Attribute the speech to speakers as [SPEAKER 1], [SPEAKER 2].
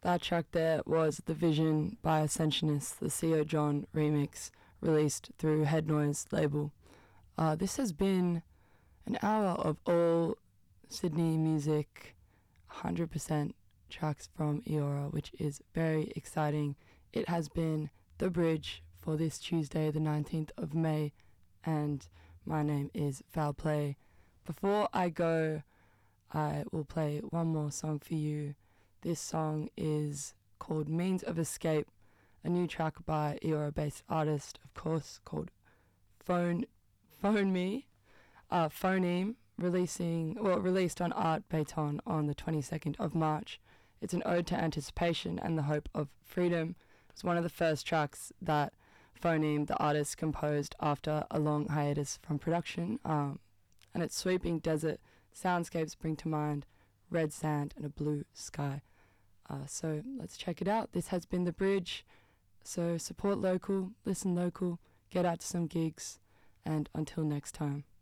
[SPEAKER 1] That track there was The Vision by Ascensionist, the CO John remix, released through Head Noise label. This has been an hour of all Sydney music, 100% tracks from Eora, which is very exciting. It has been The Bridge for this Tuesday, the 19th of May, and my name is Foul Play. Before I go, I will play one more song for you. This song is called Means of Escape, a new track by Eora-based artist, of course, called Phoneme, released on Art Baton on the 22nd of March. It's an ode to anticipation and the hope of freedom. It's one of the first tracks that Phoneme, the artist, composed after a long hiatus from production, and its sweeping desert soundscapes bring to mind red sand and a blue sky. So let's check it out. This has been The Bridge. So support local, listen local, get out to some gigs, and until next time.